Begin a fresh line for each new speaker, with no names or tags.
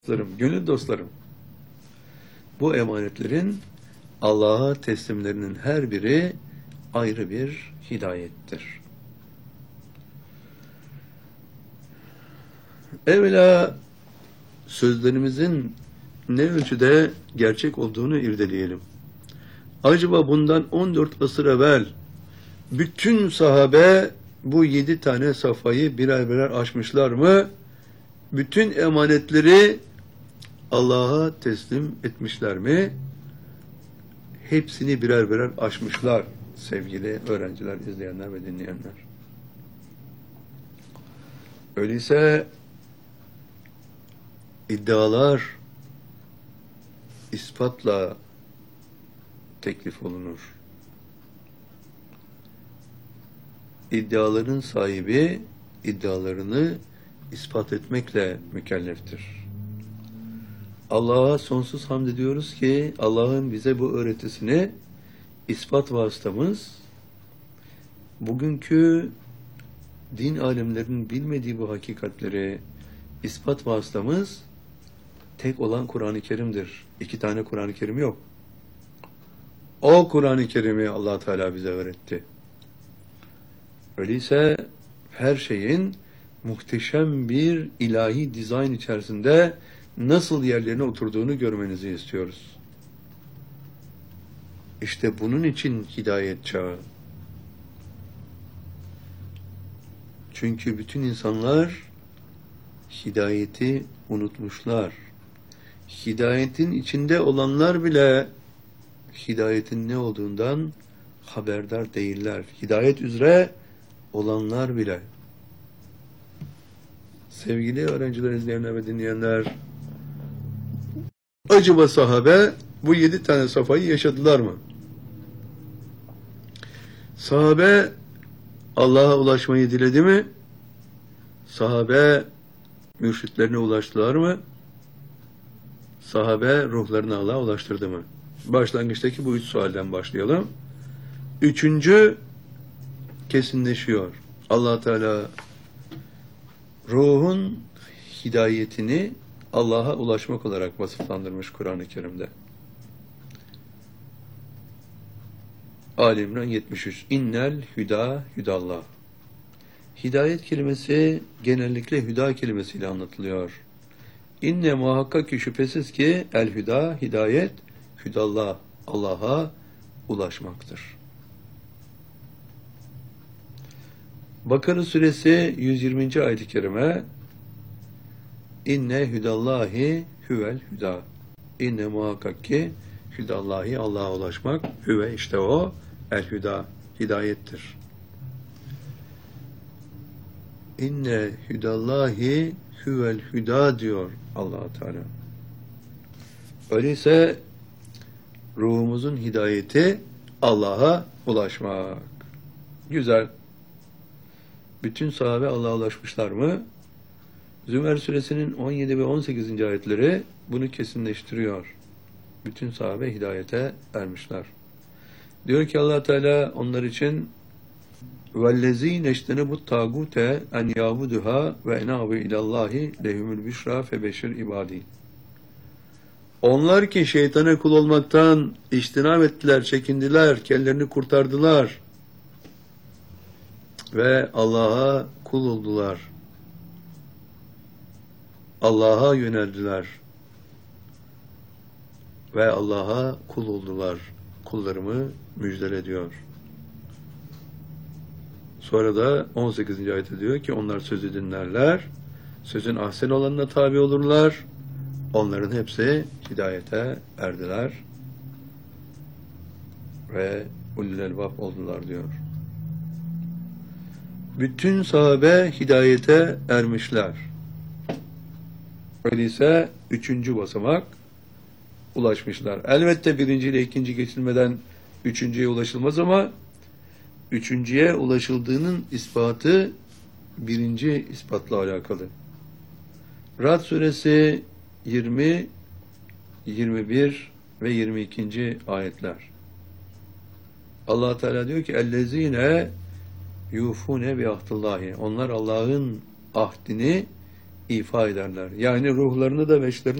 Dostlarım, gönül dostlarım, bu emanetlerin Allah'a teslimlerinin her biri ayrı bir hidayettir. Evvela sözlerimizin ne ölçüde gerçek olduğunu irdeleyelim. Acaba bundan 14 asır evvel bütün sahabe bu 7 tane safhayı birer birer aşmışlar mı? Bütün emanetleri Allah'a teslim etmişler mi? Hepsini birer birer aşmışlar sevgili öğrenciler, izleyenler ve dinleyenler. Öyleyse iddialar ispatla teklif olunur. İddiaların sahibi iddialarını ispat etmekle mükelleftir. Allah'a sonsuz hamd ediyoruz ki Allah'ın bize bu öğretisini ispat vasıtamız, bugünkü din alimlerinin bilmediği bu hakikatleri ispat vasıtamız tek olan Kur'an-ı Kerim'dir. 2 tane Kur'an-ı Kerim yok. O Kur'an-ı Kerim'i Allah Teala bize öğretti. Öyleyse her şeyin muhteşem bir ilahi dizayn içerisinde nasıl yerlerine oturduğunu görmenizi istiyoruz. İşte bunun için hidayet çağı. Çünkü bütün insanlar hidayeti unutmuşlar. Hidayetin içinde olanlar bile hidayetin ne olduğundan haberdar değiller. Hidayet üzere olanlar bile. Sevgili öğrenciler, izleyenler ve dinleyenler, acaba sahabe bu 7 tane safhayı yaşadılar mı? Sahabe Allah'a ulaşmayı diledi mi? Sahabe mürşitlerine ulaştılar mı? Sahabe ruhlarını Allah'a ulaştırdı mı? Başlangıçtaki bu 3 sualden başlayalım. 3. kesinleşiyor. Allah Teala ruhun hidayetini Allah'a ulaşmak olarak vasıflandırmış Kur'an-ı Kerim'de. Ali İmran 73. İnnel hüda hüdallah. Hidayet kelimesi genellikle hüda kelimesiyle anlatılıyor. İnne muhakkak ki şüphesiz ki el hüda, hidayet, hüdallah, Allah'a ulaşmaktır. Bakara suresi 120. ayet-i kerime İnne hüdallahi hüvel hüda. İnne muhakkak ki hüdallahi, Allah'a ulaşmak, hüve işte o, el hüda, hidayettir. İnne hüdallahi hüvel hüda diyor Allah Teala. Öyleyse ruhumuzun hidayeti Allah'a ulaşmak. Güzel. Bütün sahabe Allah'a ulaşmışlar mı? Zümer suresinin 17 ve 18. ayetleri bunu kesinleştiriyor. Bütün sahabe hidayete ermişler. Diyor ki Allah Teala onlar için وَالَّذ۪ينَ اجْتَنَبُوا الطَّاغُوتَ اَنْ يَعْبُدُهَا وَاَنَابُوا اِلَى اللّٰهِ لَهُمُ الْبِشْرَى فَبَشِّرْ ibadî. Onlar ki şeytana kul olmaktan içtinab ettiler, çekindiler, kendilerini kurtardılar ve Allah'a kul oldular. Allah'a yöneldiler ve Allah'a kul oldular. Kullarımı müjdele diyor. Sonra da 18. ayette diyor ki onlar sözü dinlerler, sözün ahsen olanına tabi olurlar, onların hepsi hidayete erdiler ve ulul elbab oldular diyor. Bütün sahabe hidayete ermişler. Öyleyse 3. basamak ulaşmışlar. Elbette 1. ile 2. geçilmeden 3.'ye ulaşılmaz ama 3.'ye ulaşıldığının ispatı 1. ispatla alakalı. Ra'd suresi 20, 21 ve 22. ayetler. Allah Teala diyor ki ellezine yufune bi ahdillahi. Onlar Allah'ın ahdini ifa ederler. Yani ruhlarını da veçlerini